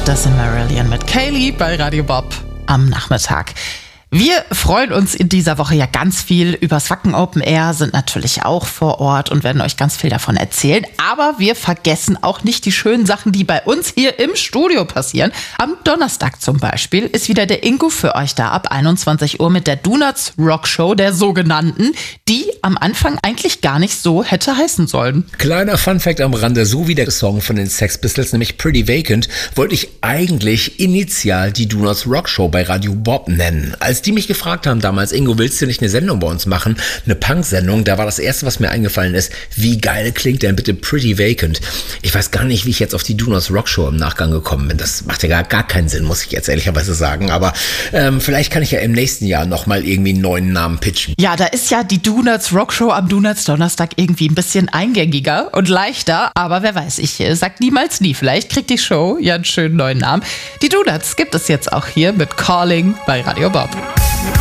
Das sind Marillion mit Kaylee bei Radio Bob am Nachmittag. Wir freuen uns in dieser Woche ja ganz viel übers Wacken Open Air, sind natürlich auch vor Ort und werden euch ganz viel davon erzählen. Aber wir vergessen auch nicht die schönen Sachen, die bei uns hier im Studio passieren. Am Donnerstag zum Beispiel ist wieder der Ingo für euch da ab 21 Uhr mit der Donuts Rock Show, der sogenannten, die am Anfang eigentlich gar nicht so hätte heißen sollen. Kleiner Funfact am Rande, so wie der Song von den Sex Pistols, nämlich Pretty Vacant, wollte ich eigentlich initial die Donuts Rock Show bei Radio Bob nennen. Als die mich gefragt haben damals, Ingo, willst du nicht eine Sendung bei uns machen? Eine Punk-Sendung, da war das erste, was mir eingefallen ist, wie geil klingt denn bitte Pretty Vacant? Ich weiß gar nicht, wie ich jetzt auf die Donuts Rock Show im Nachgang gekommen bin. Das macht ja gar keinen Sinn, muss ich jetzt ehrlicherweise sagen. Aber vielleicht kann ich ja im nächsten Jahr nochmal irgendwie einen neuen Namen pitchen. Ja, da ist ja die Donuts Rock Show am Donuts Donnerstag irgendwie ein bisschen eingängiger und leichter. Aber wer weiß, ich sag niemals nie. Vielleicht kriegt die Show ja einen schönen neuen Namen. Die Donuts gibt es jetzt auch hier mit Calling bei Radio Bob.